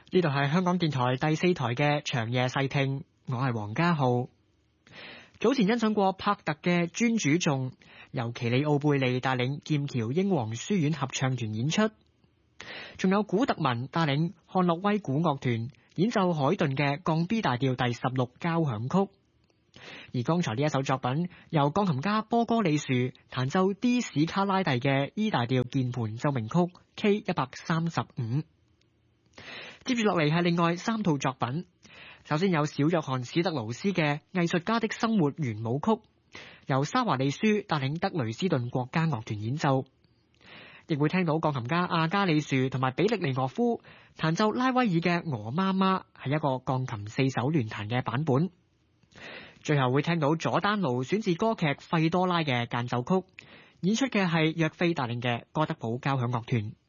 呢度係香港電台第4台嘅長夜細聽，我係黃家浩。早前欣賞過帕特嘅尊主頌，由奇里奧貝利帶領劍橋英皇書院合唱團演出，仲有古特文帶領漢諾威古樂團演奏海頓嘅降 B 大調第16交響曲。而剛才呢一首作品由鋼琴家波哥利樹彈奏 D 史卡拉蒂嘅 E 大調鍵盤奏鳴曲 K135。接住落嚟係另外3套作品，首先有小約翰史特勞斯嘅藝術家的生活圓舞曲，由沙華利舒帶領德雷斯頓國家樂團演奏，亦會聽到鋼琴家阿加里樹同埋比利尼諾夫彈奏拉威爾嘅鵝媽媽，係一個鋼琴4手聯彈嘅版本。最後會聽到佐丹奴選自歌劇費多拉嘅間奏曲，演出嘅係約菲帶領嘅哥德堡交響樂團。